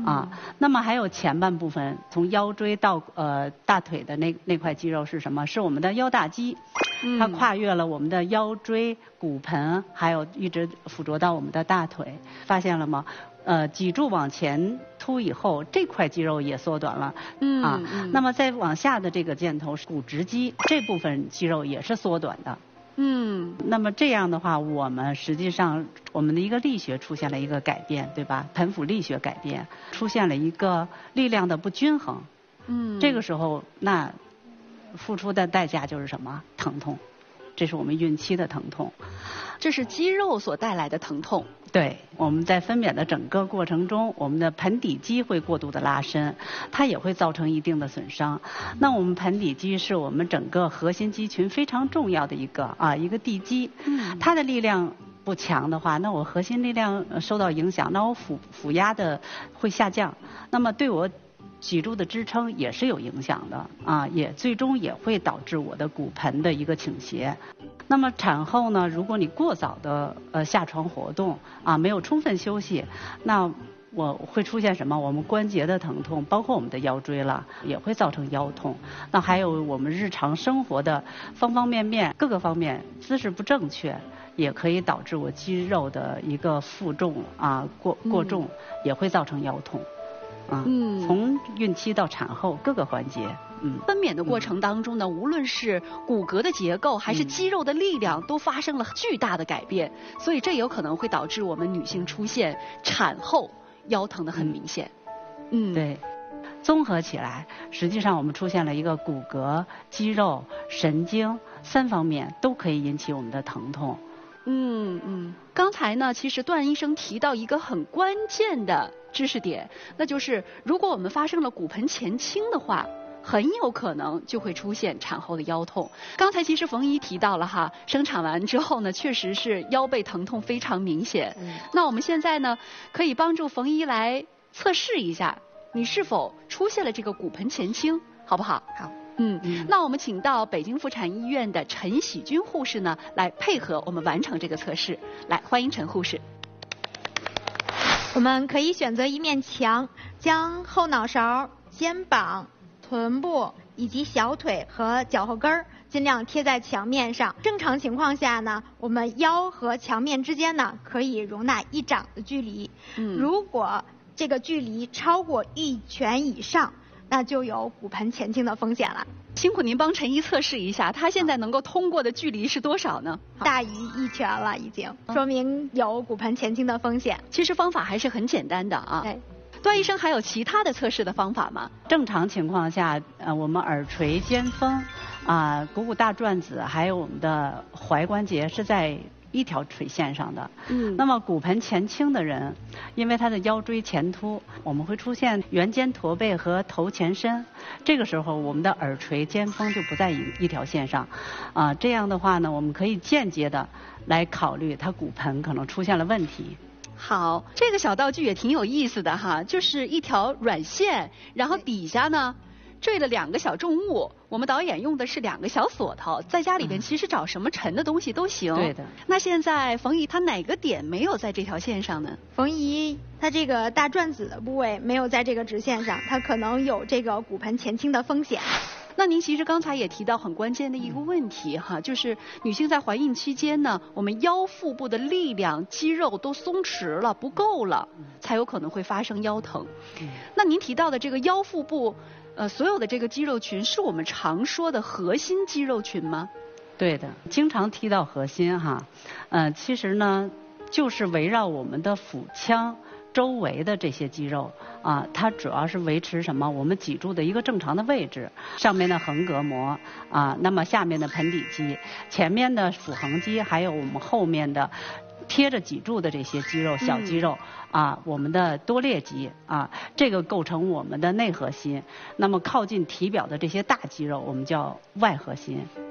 啊。那么还有前半部分，从腰椎到大腿的那块肌肉是什么？是我们的腰大肌，它跨越了我们的腰椎、骨盆，还有一直附着到我们的大腿。发现了吗？脊柱往前凸以后，这块肌肉也缩短了。那么再往下的这个箭头是股直肌，这部分肌肉也是缩短的。那么这样的话，我们实际上我们的一个力学出现了一个改变，对吧？盆腹力学改变，出现了一个力量的不均衡。这个时候那付出的代价就是什么？疼痛，这是我们孕期的疼痛。 这是肌肉所带来的疼痛。 对，我们在分娩的整个过程中，我们的盆底肌会过度的拉伸，它也会造成一定的损伤。那我们盆底肌是我们整个核心肌群非常重要的一个地基，它的力量不强的话，那我核心力量受到影响，那我腹压的会下降，那么对我脊柱的支撑也是有影响的也最终也会导致我的骨盆的一个倾斜。那么产后呢，如果你过早的下床活动没有充分休息，那我会出现什么？我们关节的疼痛，包括我们的腰椎了，也会造成腰痛。那还有我们日常生活的方方面面各个方面姿势不正确，也可以导致我肌肉的一个负重过重，也会造成腰痛。从孕期到产后各个环节。 分娩的过程当中呢，无论是骨骼的结构还是肌肉的力量，都发生了巨大的改变，所以这有可能会导致我们女性出现产后腰疼的很明显。 对，综合起来，实际上我们出现了一个骨骼、肌肉、神经3方面都可以引起我们的疼痛。 刚才呢，其实段医生提到一个很关键的知识点，那就是如果我们发生了骨盆前倾的话，很有可能就会出现产后的腰痛。刚才其实冯姨提到了哈，生产完之后呢，确实是腰背疼痛非常明显。那我们现在呢，可以帮助冯姨来测试一下，你是否出现了这个骨盆前倾，好不好？ 好。 那我们请到北京妇产医院的陈喜军护士呢，来配合我们完成这个测试。来，欢迎陈护士。 我们可以选择一面墙，将后脑勺、肩膀、臀部以及小腿和脚后跟尽量贴在墙面上。正常情况下呢，我们腰和墙面之间呢可以容纳1掌的距离。如果这个距离超过1拳以上，那就有骨盆前倾的风险了。 辛苦您帮陈姨测试一下，她现在能够通过的距离是多少呢？ 大于1拳了，已经说明有骨盆前倾的风险。 其实方法还是很简单的对。段医生还有其他的测试的方法吗？ 正常情况下，我们耳垂、肩峰股骨大转子还有我们的踝关节是在一条垂线上的。那么骨盆前倾的人，因为他的腰椎前凸，我们会出现圆肩驼背和头前伸。这个时候，我们的耳垂、肩峰就不在一条线上。这样的话呢，我们可以间接的来考虑他骨盆可能出现了问题。 好，这个小道具也挺有意思的哈，就是一条软线，然后底下呢坠了2个小重物。我们导演用的是2个小锁头，在家里边其实找什么沉的东西都行。 对的。 那现在冯姨她哪个点没有在这条线上呢？ 冯姨她这个大转子的部位没有在这个直线上，她可能有这个骨盆前倾的风险。 那您其实刚才也提到很关键的一个问题哈，就是女性在怀孕期间呢，我们腰腹部的力量、肌肉都松弛了，不够了，才有可能会发生腰疼。那您提到的这个腰腹部，所有的这个肌肉群是我们常说的核心肌肉群吗？ 对的，经常提到核心哈，其实呢，就是围绕我们的腹腔周围的这些肌肉它主要是维持什么？我们脊柱的一个正常的位置，上面的横膈膜那么下面的盆底肌，前面的腹横肌，还有我们后面的贴着脊柱的这些肌肉、小肌肉我们的多裂肌这个构成我们的内核心。那么靠近体表的这些大肌肉，我们叫外核心。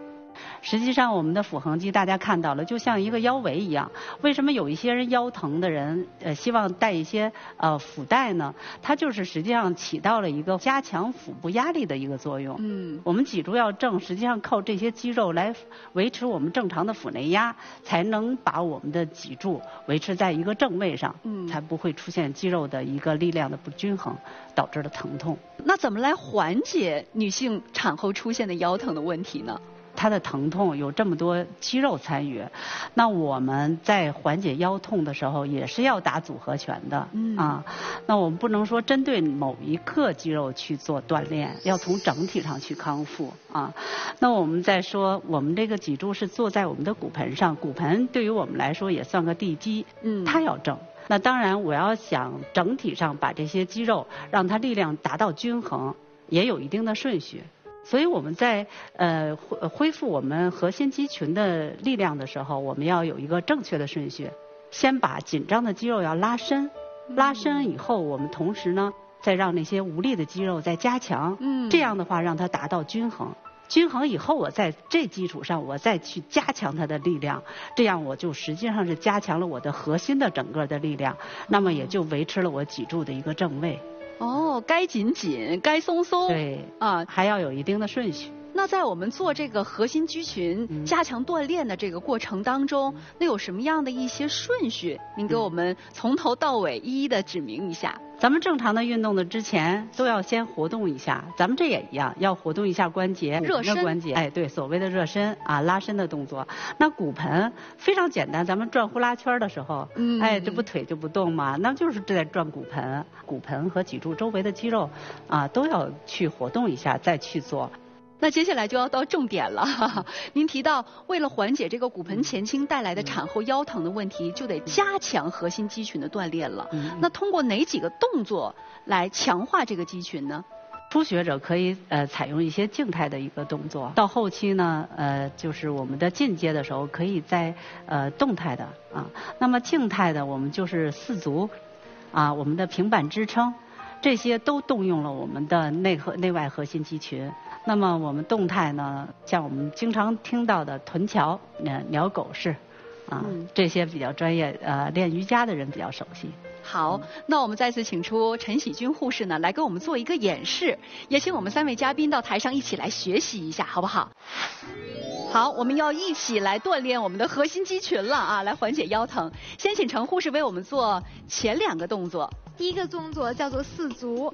实际上我们的腹横肌大家看到了，就像一个腰围一样。为什么有一些人腰疼的人希望带一些腹带呢？它就是实际上起到了一个加强腹部压力的一个作用。我们脊柱要正，实际上靠这些肌肉来维持我们正常的腹内压，才能把我们的脊柱维持在一个正位上，才不会出现肌肉的一个力量的不均衡导致的疼痛。 那怎么来缓解女性产后出现的腰疼的问题呢？ 它的疼痛有这么多肌肉参与，那我们在缓解腰痛的时候也是要打组合拳的。那我们不能说针对某一个肌肉去做锻炼，要从整体上去康复啊。那我们再说，我们这个脊柱是坐在我们的骨盆上，骨盆对于我们来说也算个地基，它要正。那当然，我要想整体上把这些肌肉让它力量达到均衡，也有一定的顺序。所以我们在恢复我们核心肌群的力量的时候，我们要有一个正确的顺序。先把紧张的肌肉要拉伸，拉伸以后，我们同时呢再让那些无力的肌肉再加强。这样的话让它达到均衡。均衡以后，我在这基础上我再去加强它的力量，这样我就实际上是加强了我的核心的整个的力量，那么也就维持了我脊柱的一个正位。 该紧紧，该松松。 对还要有一定的顺序。 那在我们做这个核心肌群加强锻炼的这个过程当中，那有什么样的一些顺序？您给我们从头到尾一一的指明一下。 咱们正常的运动的之前都要先活动一下，咱们这也一样，要活动一下关节， 热身的关节。对，所谓的热身拉伸的动作。那骨盆非常简单，咱们转呼啦圈的时候，这不腿就不动吗？那就是在转骨盆，骨盆和脊柱周围的肌肉都要去活动一下，再去做。 那接下来就要到重点了。您提到，为了缓解这个骨盆前倾带来的产后腰疼的问题，就得加强核心肌群的锻炼了。那通过哪几个动作来强化这个肌群呢？ 初学者可以采用一些静态的一个动作，到后期呢就是我们的进阶的时候，可以在动态的那么静态的我们就是四足我们的平板支撑。这些都动用了我们的内外核心肌群。那么我们动态呢，像我们经常听到的臀桥、鸟狗式这些比较专业，练瑜伽的人比较熟悉。 好，那我们再次请出陈喜军护士呢，来给我们做一个演示，也请我们3位嘉宾到台上一起来学习一下，好不好？好，我们要一起来锻炼我们的核心肌群了来缓解腰疼。先请陈护士为我们做前2个动作。 第一个动作叫做四足，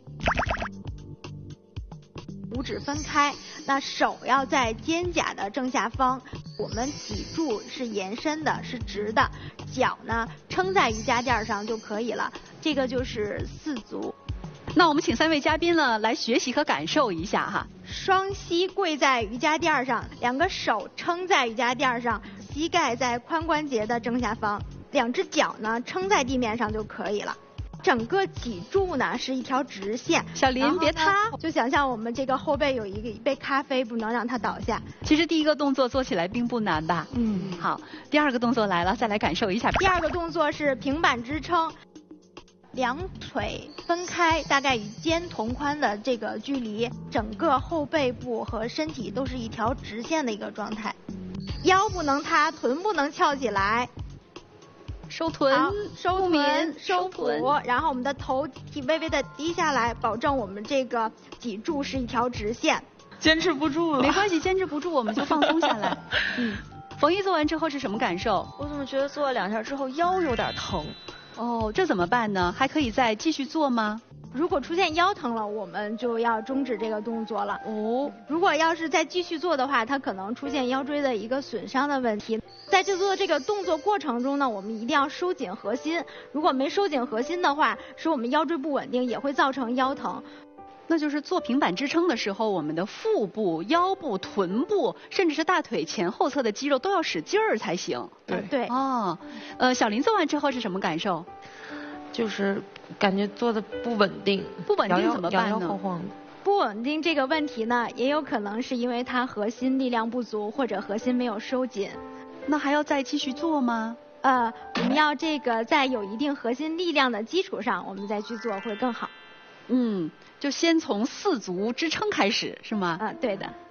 五指分开，那手要在肩胛的正下方，我们脊柱是延伸的，是直的，脚呢撑在瑜伽垫上就可以了。这个就是四足。 那我们请3位嘉宾呢来学习和感受一下哈。 双膝跪在瑜伽垫上，2个手撑在瑜伽垫上，膝盖在髋关节的正下方，2只脚呢撑在地面上就可以了。整个脊柱呢是一条直线。 小林别塌， 就想象我们这个后背有一杯咖啡，不能让它倒下。 其实第一个动作做起来并不难吧？好，第2个动作来了，再来感受一下。 第2个动作是平板支撑，2腿分开，大概与肩同宽的这个距离，整个后背部和身体都是一条直线的一个状态，腰不能塌，臀不能翘起来。 收臀， 收臀，收腹，然后我们的头体微微的低下来，保证我们这个脊柱是一条直线。 坚持不住了。 没关系，坚持不住我们就放松下来。冯一做完之后是什么感受？ 我怎么觉得做了2下之后腰有点疼？ 这怎么办呢？还可以再继续做吗？ 如果出现腰疼了，我们就要终止这个动作了。如果要是再继续做的话，它可能出现腰椎的一个损伤的问题。在制作这个动作过程中呢，我们一定要收紧核心。如果没收紧核心的话，使我们腰椎不稳定，也会造成腰疼。 那就是做平板支撑的时候，我们的腹部、腰部、臀部，甚至是大腿前后侧的肌肉都要使劲儿才行。 对。 小林做完之后是什么感受？ 就是感觉做的不稳定。 不稳定怎么办呢？ 摇摇晃晃。 不稳定这个问题呢，也有可能是因为它核心力量不足，或者核心没有收紧。 那还要再继续做吗？ 我们要这个在有一定核心力量的基础上，我们再去做会更好。 就先从4足支撑开始，是吗？ 对的。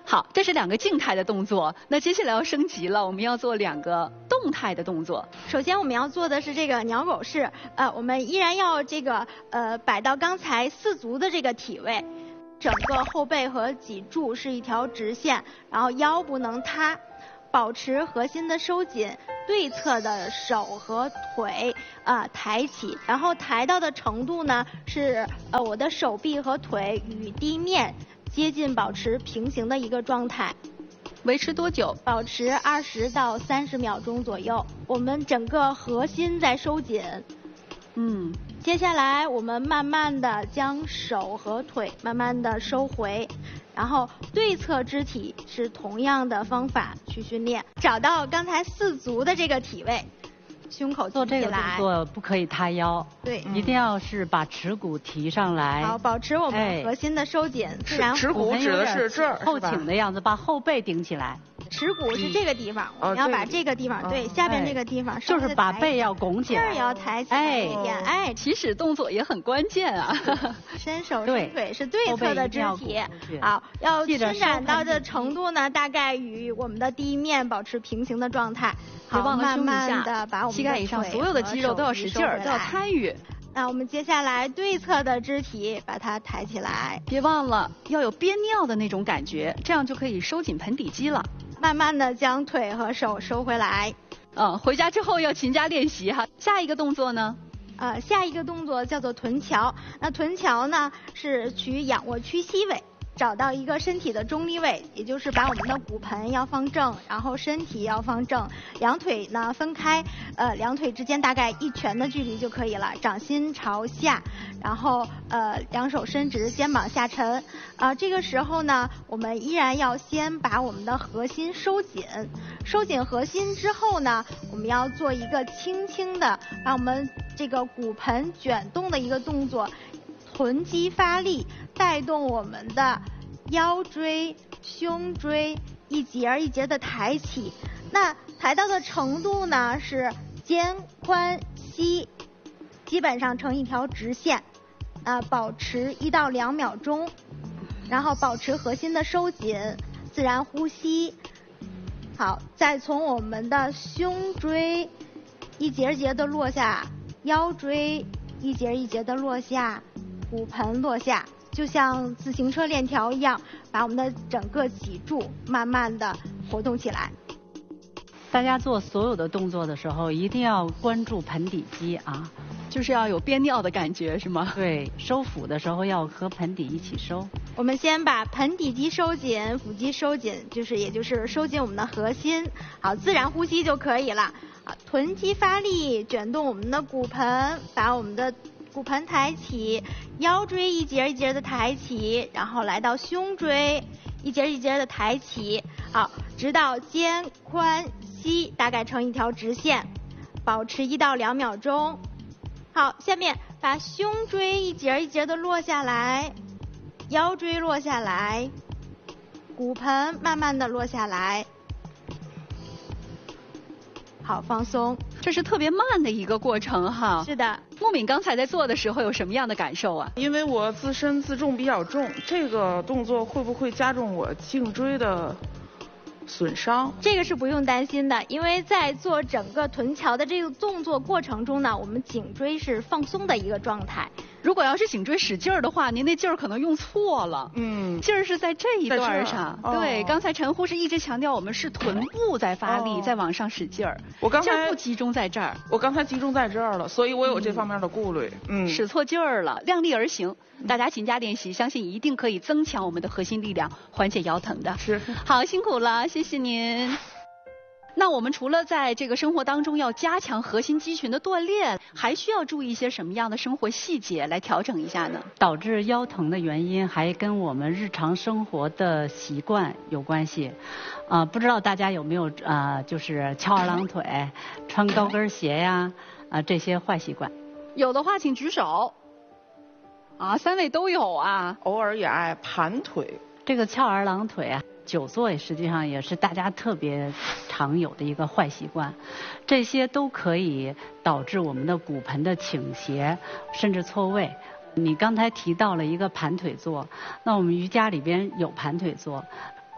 好，这是2个静态的动作，那接下来要升级了，我们要做2个动态的动作。 首先我们要做的是这个鸟狗式，我们依然要这个摆到刚才4足的这个体位，整个后背和脊柱是一条直线，然后腰不能塌，保持核心的收紧，对侧的手和腿抬起，然后抬到的程度呢是我的手臂和腿与地面接近保持平行的一个状态。 维持多久？ 保持20到30秒钟左右。我们整个核心在收紧。接下来我们慢慢的将手和腿慢慢的收回，然后对侧肢体是同样的方法去训练，找到刚才4足的这个体位。胸口做这个动作不可以塌腰， 对， 一定要是把耻骨提上来。 好，保持我们核心的收紧，自然耻骨指的是这儿， 后倾的样子，把后背顶起来。 耻骨是这个地方，我们要把这个地方，对，下边这个地方， 就是把背要拱起来， 这儿也要抬起来一点， 起始动作也很关键啊。 伸手伸腿是对侧的肢体，好，要伸展到的程度呢，大概与我们的地面保持平行的状态。 别忘了慢慢的把我们膝盖以上所有的肌肉都要使劲儿，都要参与。 那我们接下来对侧的肢体把它抬起来， 别忘了要有憋尿的那种感觉，这样就可以收紧盆底肌了。 慢慢的将腿和手收回来。 回家之后要勤加练习哈。下一个动作呢？ 下一个动作叫做臀桥。那臀桥呢是取仰卧屈膝位，找到一个身体的中立位，也就是把我们的骨盆要放正，然后身体要放正，两腿呢分开，两腿之间大概1拳的距离就可以了，掌心朝下，然后两手伸直，肩膀下沉。这个时候呢，我们依然要先把我们的核心收紧，收紧核心之后呢，我们要做一个轻轻的把我们这个骨盆卷动的一个动作。臀肌发力，带动我们的腰椎、胸椎一节一节的抬起。那抬到的程度呢是肩宽膝，基本上成一条直线。保持1到2秒钟，然后保持核心的收紧，自然呼吸。好，再从我们的胸椎一节一节的落下，腰椎一节一节的落下。骨盆落下，就像自行车链条一样，把我们的整个脊柱慢慢的活动起来。 大家做所有的动作的时候，一定要关注盆底肌啊， 就是要有憋尿的感觉，是吗？ 对，收腹的时候要和盆底一起收。 我们先把盆底肌收紧，腹肌收紧，也就是收紧我们的核心。好，自然呼吸就可以了。臀肌发力，卷动我们的骨盆，把我们的骨盆抬起，腰椎一节一节的抬起，然后来到胸椎，一节一节的抬起，好，直到肩宽膝大概成一条直线，保持1到2秒钟。好，下面把胸椎一节一节的落下来，腰椎落下来，骨盆慢慢的落下来。好，放松。 这是特别慢的一个过程哈。 是的。 木敏刚才在做的时候有什么样的感受啊？ 因为我自身自重比较重，这个动作会不会加重我颈椎的损伤？ 这个是不用担心的，因为在做整个臀桥的这个动作过程中呢，我们颈椎是放松的一个状态。 如果要是颈椎使劲儿的话，您那劲儿可能用错了。劲儿是在这一段上。对，刚才陈护士一直强调我们是臀部在发力，在往上使劲儿。劲儿不集中在这儿。 我刚才集中在这儿了，所以我有这方面的顾虑。 使错劲儿了，量力而行。大家勤加练习，相信一定可以增强我们的核心力量，缓解腰疼的。 是。 好，辛苦了，谢谢您。那我们除了在这个生活当中要加强核心肌群的锻炼，还需要注意一些什么样的生活细节来调整一下呢？ 导致腰疼的原因还跟我们日常生活的习惯有关系。不知道大家有没有就是翘二郎腿、穿高跟鞋呀这些坏习惯？ 有的话请举手。3位都有啊。 偶尔也爱盘腿。 这个翘二郎腿久坐实际上也是大家特别常有的一个坏习惯，这些都可以导致我们的骨盆的倾斜甚至错位。你刚才提到了一个盘腿坐，那我们瑜伽里边有盘腿坐，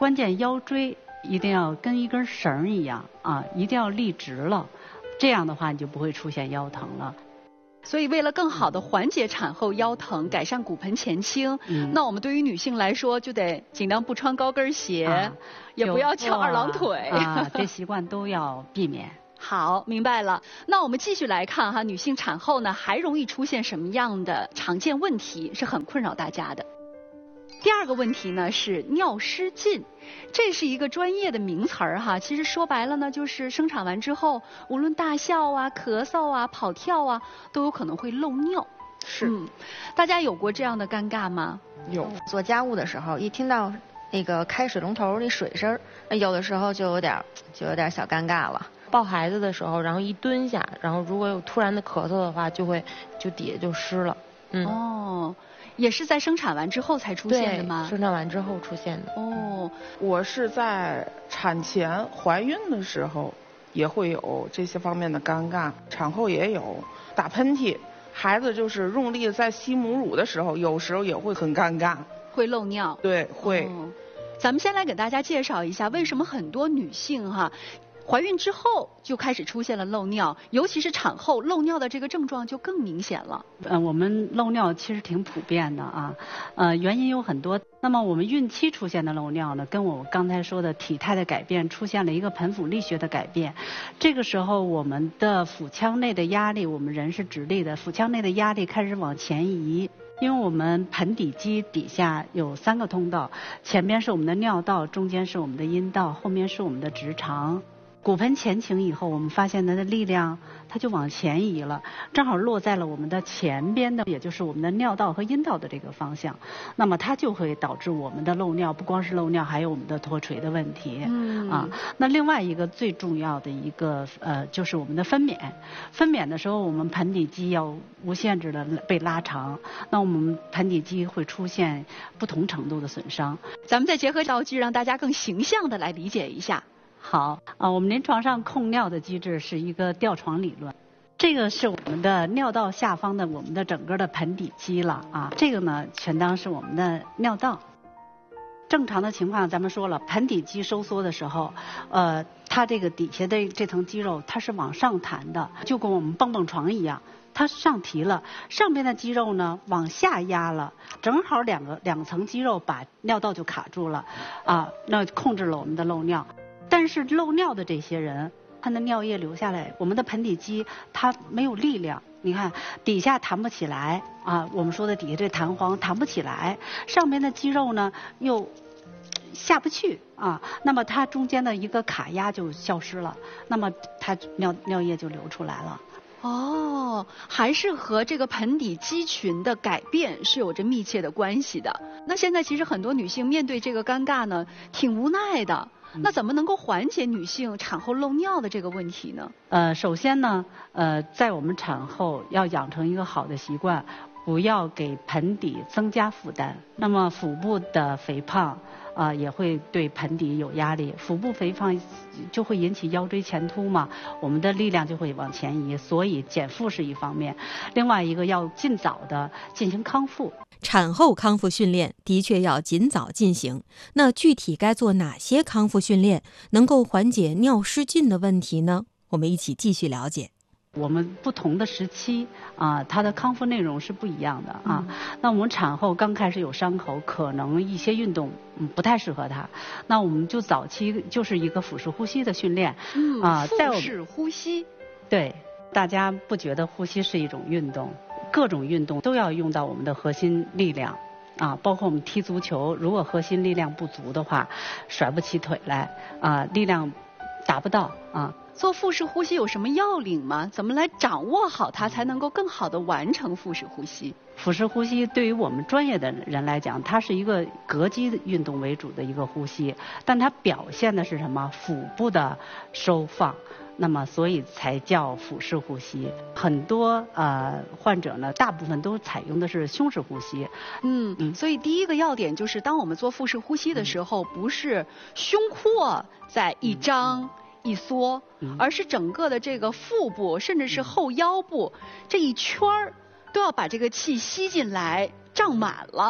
关键腰椎一定要跟一根绳一样啊，一定要立直了，这样的话你就不会出现腰疼了。 所以为了更好的缓解产后腰疼，改善骨盆前倾，那我们对于女性来说就得尽量不穿高跟鞋，也不要翘二郎腿这习惯都要避免。 好，明白了。那我们继续来看哈，女性产后呢还容易出现什么样的常见问题是很困扰大家的。第二个问题呢是尿失禁，这是一个专业的名词儿哈。其实说白了呢，就是生产完之后，无论大笑啊、咳嗽啊、跑跳啊，都有可能会漏尿。 是， 大家有过这样的尴尬吗？ 有。 做家务的时候，一听到那个开水龙头那水声，有的时候就有点小尴尬了。 抱孩子的时候，然后一蹲下，然后如果有突然的咳嗽的话，就底下就湿了。 哦。也是在生产完之后才出现的吗？ 生产完之后出现的。 哦， 我是在产前怀孕的时候也会有这些方面的尴尬，产后也有打喷嚏，孩子就是用力在吸母乳的时候，有时候也会很尴尬， 会漏尿。 对，会。 咱们先来给大家介绍一下，为什么很多女性怀孕之后就开始出现了漏尿，尤其是产后漏尿的这个症状就更明显了。 我们漏尿其实挺普遍的啊，原因有很多。那么我们孕期出现的漏尿呢，跟我刚才说的体态的改变出现了一个盆腹力学的改变。这个时候我们的腹腔内的压力，我们人是直立的，腹腔内的压力开始往前移。因为我们盆底肌底下有3个通道，前边是我们的尿道，中间是我们的阴道，后面是我们的直肠。骨盆前倾以后，我们发现它的力量它就往前移了，正好落在了我们的前边的，也就是我们的尿道和阴道的这个方向。那么它就会导致我们的漏尿，不光是漏尿，还有我们的脱垂的问题。那另外一个最重要的一个就是我们的分娩。分娩的时候，我们盆底肌要无限制的被拉长，那我们盆底肌会出现不同程度的损伤。 咱们再结合道具，让大家更形象的来理解一下。 好我们临床上控尿的机制是一个吊床理论，这个是我们的尿道下方的我们的整个的盆底肌了啊，这个呢全当是我们的尿道。正常的情况咱们说了，盆底肌收缩的时候，它这个底下的这层肌肉它是往上弹的，就跟我们蹦蹦床一样，它上提了，上边的肌肉呢往下压了，正好两层肌肉把尿道就卡住了啊，那控制了我们的漏尿。但是漏尿的这些人，他的尿液流下来，我们的盆底肌它没有力量，你看底下弹不起来啊，我们说的底下这弹簧弹不起来，上面的肌肉呢又下不去啊，那么它中间的一个卡压就消失了，那么它尿液就流出来了。 哦，还是和这个盆底肌群的改变是有着密切的关系的。那现在其实很多女性面对这个尴尬呢，挺无奈的。那怎么能够缓解女性产后漏尿的这个问题呢？ 首先呢，在我们产后要养成一个好的习惯，不要给盆底增加负担。那么腹部的肥胖也会对盆底有压力，腹部肥胖就会引起腰椎前凸嘛，我们的力量就会往前移，所以减负是一方面，另外一个要尽早的进行康复。 产后康复训练的确要尽早进行，那具体该做哪些康复训练能够缓解尿失禁的问题呢？我们一起继续了解。 我们不同的时期它的康复内容是不一样的啊。那我们产后刚开始有伤口，可能一些运动不太适合它，那我们就早期就是一个腹式呼吸的训练腹式呼吸。 对，大家不觉得呼吸是一种运动？各种运动都要用到我们的核心力量包括我们踢足球，如果核心力量不足的话，甩不起腿来力量达不到做腹式呼吸有什么要领吗？怎么来掌握好它，才能够更好的完成腹式呼吸？ 腹式呼吸对于我们专业的人来讲，它是一个膈肌运动为主的一个呼吸，但它表现的是什么？腹部的收放，那么所以才叫腹式呼吸。很多患者呢，大部分都采用的是胸式呼吸。 所以第一个要点就是，当我们做腹式呼吸的时候，不是胸廓在一张一缩，而是整个的这个腹部甚至是后腰部这一圈儿都要把这个气吸进来，胀满了。 对，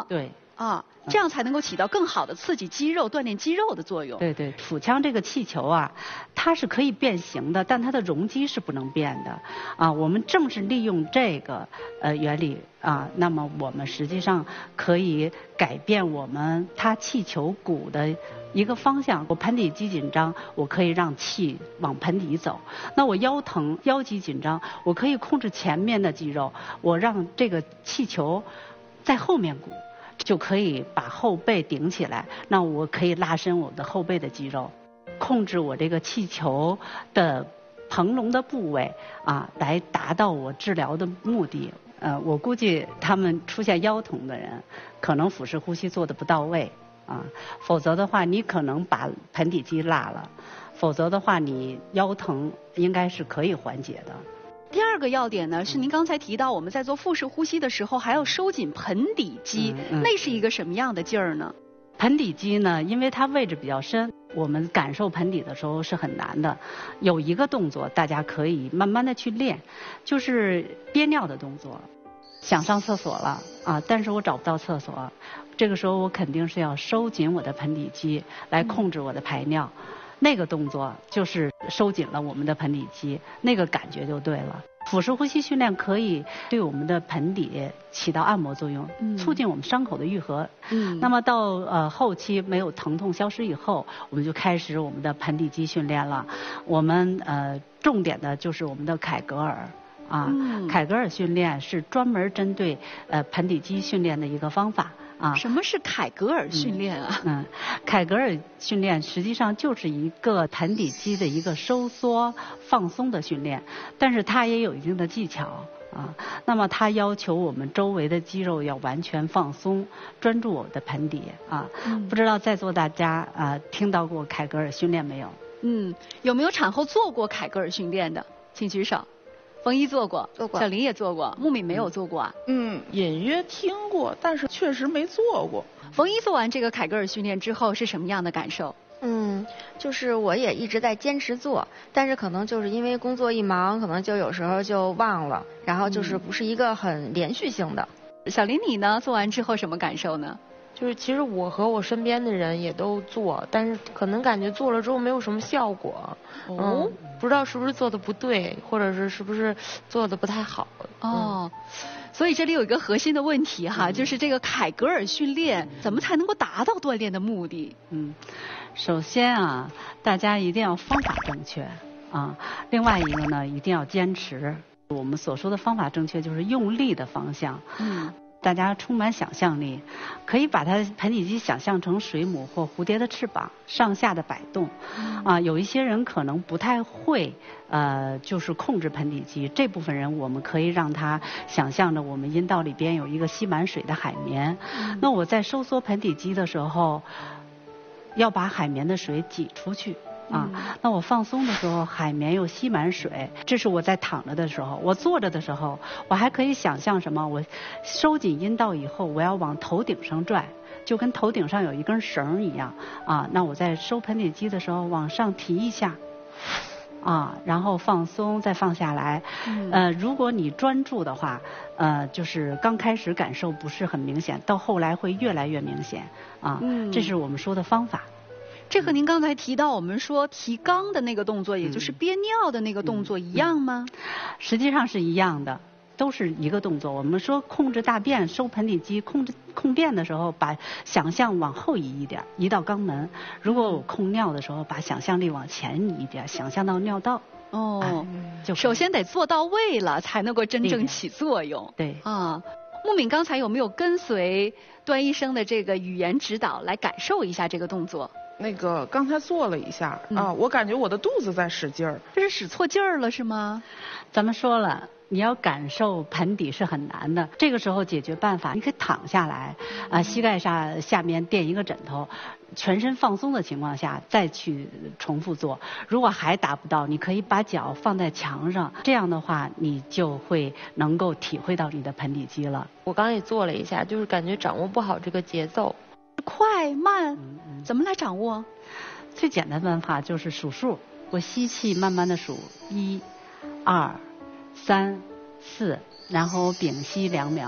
啊，这样才能够起到更好的刺激肌肉、锻炼肌肉的作用。 对对，腹腔这个气球啊，它是可以变形的，但它的容积是不能变的啊。我们正是利用这个原理啊，那么我们实际上可以改变它气球骨的一个方向。我盆底肌紧张，我可以让气往盆底走。那我腰疼、腰肌紧张，我可以控制前面的肌肉，我让这个气球在后面鼓。就可以把后背顶起来，那我可以拉伸我的后背的肌肉，控制我这个气球的膨隆的部位啊，来达到我治疗的目的。我估计他们出现腰疼的人，可能腹式呼吸做得不到位啊，否则的话你可能把盆底肌拉了，否则的话你腰疼应该是可以缓解的。 第二个要点呢，是您刚才提到我们在做腹式呼吸的时候还要收紧盆底肌，那是一个什么样的劲儿呢？ 盆底肌呢，因为它位置比较深，我们感受盆底的时候是很难的。有一个动作大家可以慢慢的去练，就是憋尿的动作。想上厕所了啊，但是我找不到厕所，这个时候我肯定是要收紧我的盆底肌来控制我的排尿。那个动作就是收紧了我们的盆底肌，那个感觉就对了。腹式呼吸训练可以对我们的盆底起到按摩作用，促进我们伤口的愈合。那么到后期没有疼痛消失以后，我们就开始我们的盆底肌训练了。我们重点的就是我们的凯格尔。凯格尔训练是专门针对盆底肌训练的一个方法啊。 什么是凯格尔训练啊？ 凯格尔训练实际上就是一个盆底肌的一个收缩放松的训练，但是它也有一定的技巧啊。那么它要求我们周围的肌肉要完全放松，专注我的盆底啊。不知道在座大家听到过凯格尔训练没有？ 有没有产后做过凯格尔训练的？请举手。冯一做过，小林也做过，木敏没有做过啊。 隐约听过，但是确实没做过。 冯一做完这个凯格尔训练之后是什么样的感受？ 就是我也一直在坚持做，但是可能就是因为工作一忙，可能就有时候就忘了，然后就是不是一个很连续性的。 小林你呢？做完之后什么感受呢？ 就是其实我和我身边的人也都做，但是可能感觉做了之后没有什么效果。不知道是不是做的不对，或者是不是做的不太好。 所以这里有一个核心的问题哈，就是这个凯格尔训练怎么才能够达到锻炼的目的？ 首先啊，大家一定要方法正确啊，另外一个呢，一定要坚持。我们所说的方法正确，就是用力的方向。大家充满想象力，可以把它盆底肌想象成水母或蝴蝶的翅膀上下的摆动。有一些人可能不太会就是控制盆底肌，这部分人我们可以让他想象着我们阴道里边有一个吸满水的海绵。那我在收缩盆底肌的时候，要把海绵的水挤出去。那我放松的时候，海绵又吸满水，这是我在躺着的时候。我坐着的时候，我还可以想象什么？我收紧阴道以后，我要往头顶上拽，就跟头顶上有一根绳一样啊。那我在收盆底肌的时候，往上提一下，然后放松，再放下来。如果你专注的话，就是刚开始感受不是很明显，到后来会越来越明显啊。这是我们说的方法。 这和您刚才提到我们说提肛的那个动作，也就是憋尿的那个动作一样吗？ 实际上是一样的，都是一个动作。我们说控制大便、收盆底肌、控便的时候，把想象往后移一点，移到肛门；如果我控尿的时候，把想象力往前移一点，想象到尿道。 就首先得做到位了，才能够真正起作用。 对木敏刚才有没有跟随段医生的这个语言指导来感受一下这个动作？ 刚才做了一下我感觉我的肚子在使劲儿。 这是使错劲儿了是吗？ 咱们说了，你要感受盆底是很难的。这个时候解决办法，你可以躺下来膝盖下面垫一个枕头，全身放松的情况下再去重复做。如果还达不到，你可以把脚放在墙上，这样的话你就会能够体会到你的盆底肌了。 我刚也做了一下，就是感觉掌握不好这个节奏。 快慢怎么来掌握？ 最简单的办法就是数数。我吸气慢慢的数1、2、3、4，然后我屏息2秒，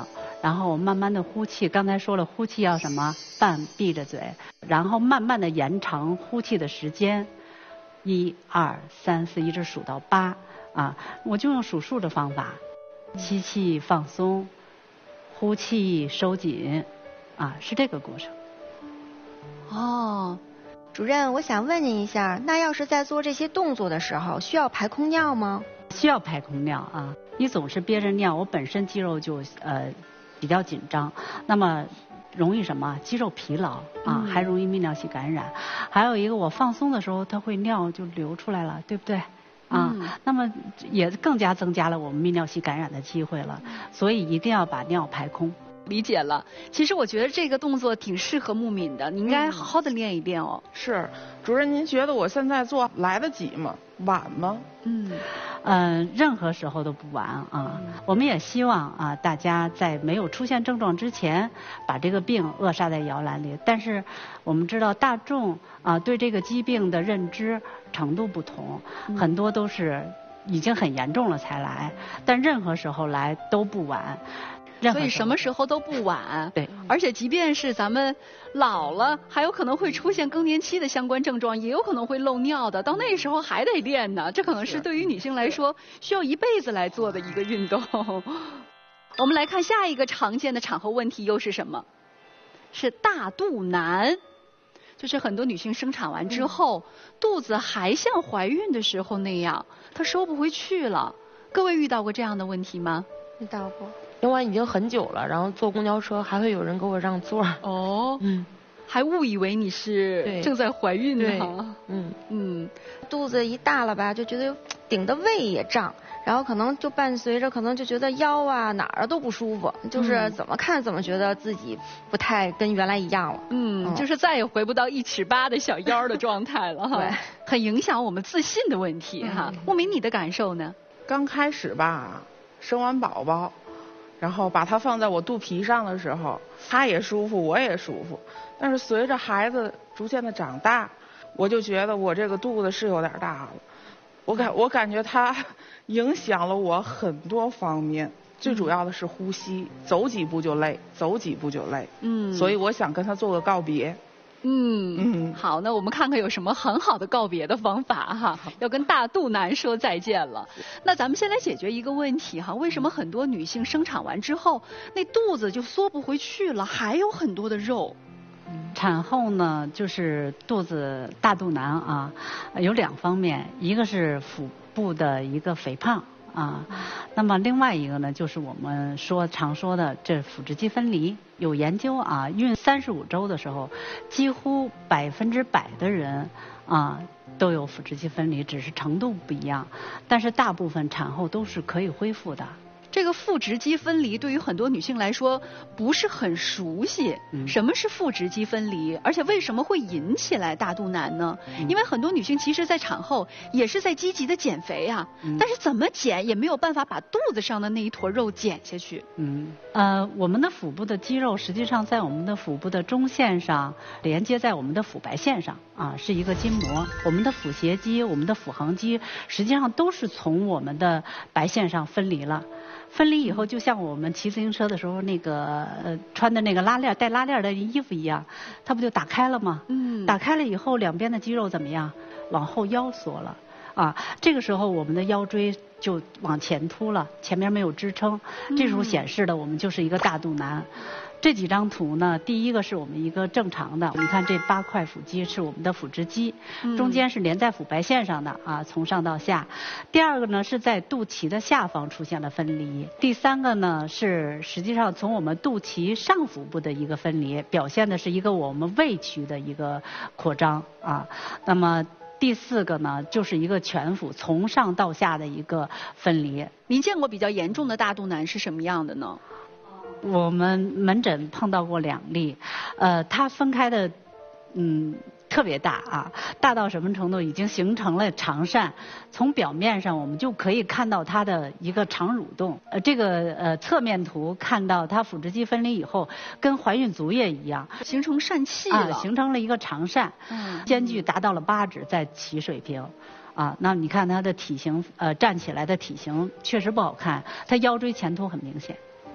然后慢慢的呼气。刚才说了，呼气要什么？半闭着嘴，然后慢慢的延长呼气的时间，1、2、3、4，一直数到8啊。我就用数数的方法，吸气放松，呼气收紧，啊，是这个过程。 哦，主任，我想问您一下，那要是在做这些动作的时候，需要排空尿吗？ 需要排空尿啊，你总是憋着尿，我本身肌肉就比较紧张，那么容易什么？肌肉疲劳啊，还容易泌尿系感染。还有一个，我放松的时候，它会尿就流出来了，对不对？啊，那么也更加增加了我们泌尿系感染的机会了，所以一定要把尿排空。 理解了。其实我觉得这个动作挺适合牧敏的，你应该好好的练一练哦。 是，主任，您觉得我现在做来得及吗？晚吗？ 任何时候都不晚啊。我们也希望啊，大家在没有出现症状之前，把这个病扼杀在摇篮里。但是我们知道大众啊对这个疾病的认知程度不同，很多都是已经很严重了才来，但任何时候来都不晚。 所以什么时候都不晚。 对， 而且即便是咱们老了，还有可能会出现更年期的相关症状，也有可能会漏尿的。到那时候还得练呢，这可能是对于女性来说需要一辈子来做的一个运动。我们来看下一个常见的产后问题又是什么？是大肚腩。就是很多女性生产完之后，肚子还像怀孕的时候那样，她收不回去了。各位遇到过这样的问题吗？ 遇到过。 因为已经很久了，然后坐公交车还会有人给我让座。 哦，还误以为你是正在怀孕呢。 肚子一大了吧，就觉得顶的胃也胀，然后可能就伴随着可能就觉得腰啊哪儿都不舒服，就是怎么看怎么觉得自己不太跟原来一样了。 就是再也回不到1尺8的小腰的状态了哈。对，很影响我们自信的问题哈。牧敏，你的感受呢？ 刚开始吧，生完宝宝。然后把它放在我肚皮上的时候，他也舒服，我也舒服。但是随着孩子逐渐的长大，我就觉得我这个肚子是有点大了。我感觉它影响了我很多方面，最主要的是呼吸，走几步就累，走几步就累。所以我想跟他做个告别。 好，那我们看看有什么很好的告别的方法哈。要跟大肚腩说再见了。那咱们先来解决一个问题哈，为什么很多女性生产完之后，那肚子就缩不回去了，还有很多的肉？ 产后呢，就是肚子大肚腩啊，有2方面，一个是腹部的一个肥胖。那么另外一个呢，就是我们常说的这腹直肌分离。有研究啊，孕35周的时候，几乎100%的人都有腹直肌分离，只是程度不一样，但是大部分产后都是可以恢复的。 这个腹直肌分离对于很多女性来说不是很熟悉。什么是腹直肌分离？而且为什么会引起来大肚腩呢？因为很多女性其实在产后也是在积极的减肥啊，但是怎么减也没有办法把肚子上的那一坨肉减下去。 我们的腹部的肌肉实际上在我们的腹部的中线上连接在我们的腹白线上是一个筋膜。我们的腹斜肌、我们的腹横肌实际上都是从我们的白线上分离了。分离以后，就像我们骑自行车的时候那个穿的那个带拉链的衣服一样，它不就打开了吗？打开了以后，两边的肌肉怎么样？往后腰缩了这个时候我们的腰椎就往前凸了，前面没有支撑，这时候显示的我们就是一个大肚腩。这几张图呢，第一个是我们一个正常的，你看这8块腹肌是我们的腹直肌，中间是连在腹白线上的从上到下。第二个呢是在肚脐的下方出现了分离。第三个呢是实际上从我们肚脐上腹部的一个分离，表现的是一个我们胃区的一个扩张那么第4个呢就是一个全腹从上到下的一个分离。 您见过比较严重的大肚腩是什么样的呢？ 我们门诊碰到过2例，它分开的特别大大到什么程度？已经形成了肠疝，从表面上我们就可以看到它的一个肠蠕动。这个侧面图看到它腹直肌分离以后，跟怀孕足液一样， 形成疝气了， 形成了一个肠疝，间距达到了8指，在脐水平。那你看它的体型，站起来的体型确实不好看，它腰椎前凸很明显。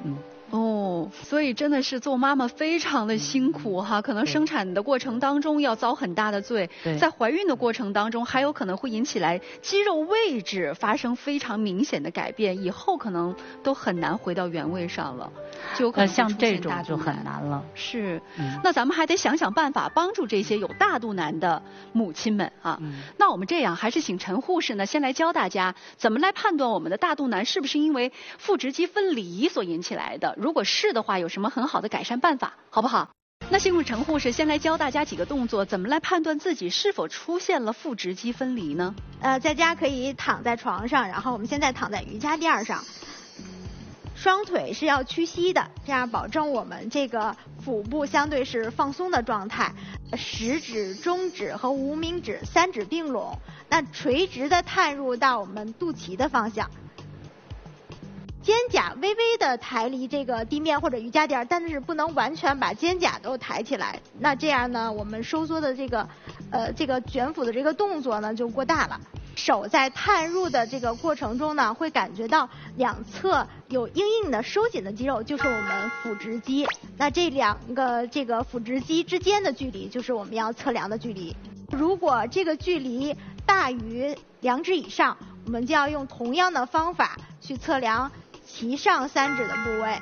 哦，所以真的是做妈妈非常的辛苦哈，可能生产的过程当中要遭很大的罪，在怀孕的过程当中还有可能会引起来肌肉位置发生非常明显的改变，以后可能都很难回到原位上了，就有可能像这种就很难了。 是，那咱们还得想想办法帮助这些有大肚腩的母亲们啊。那我们这样还是请陈护士呢先来教大家怎么来判断我们的大肚腩是不是因为腹直肌分离所引起来的。如果是的话，有什么很好的改善办法，好不好？那辛苦陈护士先来教大家几个动作，怎么来判断自己是否出现了腹直肌分离呢？ 在家可以躺在床上，然后我们现在躺在瑜伽垫上，双腿是要屈膝的，这样保证我们这个腹部相对是放松的状态。食指、中指和无名指三指并拢，那垂直的探入到我们肚脐的方向。肩胛微微的抬离这个地面或者瑜伽垫，但是不能完全把肩胛都抬起来。那这样呢，我们收缩的这个卷腹的这个动作呢就过大了。手在探入的这个过程中呢，会感觉到两侧有硬硬的收紧的肌肉，就是我们腹直肌。那这两个这个腹直肌之间的距离，就是我们要测量的距离。如果这个距离大于2指以上，我们就要用同样的方法去测量脐上3指的部位，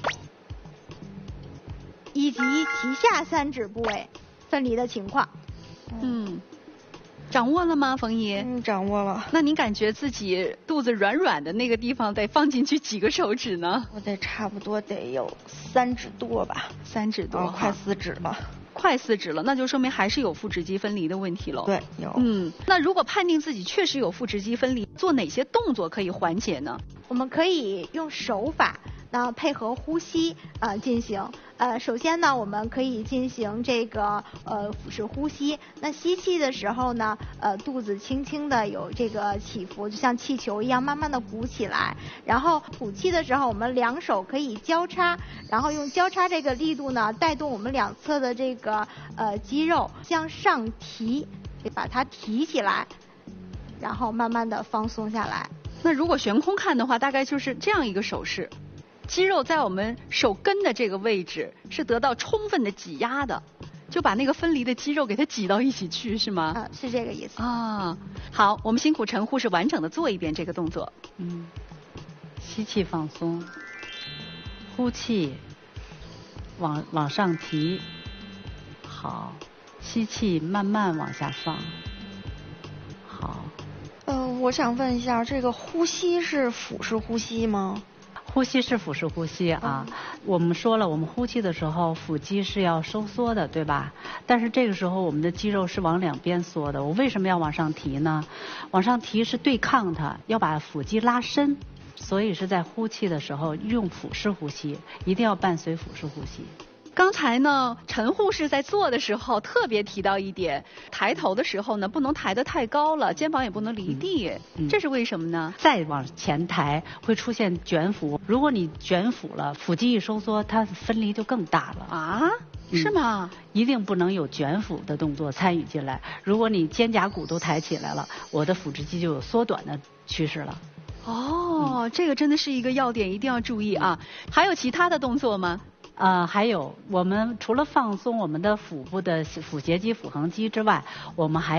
以及脐下3指部位分离的情况。 掌握了吗，冯姨？ 掌握了。 那您感觉自己肚子软软的那个地方得放进去几个手指呢？ 我得差不多得有3指多吧。 3指多， 快4指了。 快4指了，那就说明还是有腹直肌分离的问题了。 对，有。 那如果判定自己确实有腹直肌分离，做哪些动作可以缓解呢？ 我们可以用手法，那配合呼吸进行。首先呢，我们可以进行这个腹式呼吸。那吸气的时候呢，肚子轻轻的有这个起伏，就像气球一样慢慢的鼓起来。然后吐气的时候，我们两手可以交叉，然后用交叉这个力度呢，带动我们两侧的这个肌肉向上提，把它提起来，然后慢慢的放松下来。 那如果悬空看的话，大概就是这样一个手势。肌肉在我们手根的这个位置是得到充分的挤压的，就把那个分离的肌肉给它挤到一起去，是吗？ 是这个意思。 好，我们辛苦陈护士完整的做一遍这个动作。 吸气放松，呼气往上提，好，吸气慢慢往下放，好。 我想问一下，这个呼吸是腹式呼吸吗？ 呼吸是腹式呼吸啊，我们说了，我们呼气的时候腹肌是要收缩的，对吧？但是这个时候我们的肌肉是往两边缩的，我为什么要往上提呢？往上提是对抗它，要把腹肌拉伸，所以是在呼气的时候用腹式呼吸，一定要伴随腹式呼吸。 刚才呢，陈护士在做的时候特别提到一点，抬头的时候呢，不能抬得太高了，肩膀也不能离地，这是为什么呢？ 再往前抬会出现卷腹，如果你卷腹了，腹肌一收缩，它分离就更大了啊？是吗？ 一定不能有卷腹的动作参与进来。如果你肩胛骨都抬起来了，我的腹直肌就有缩短的趋势了。 这个真的是一个要点，一定要注意啊。还有其他的动作吗？ 还有我们除了放松我们的腹部的腹斜肌、腹横肌之外，我们还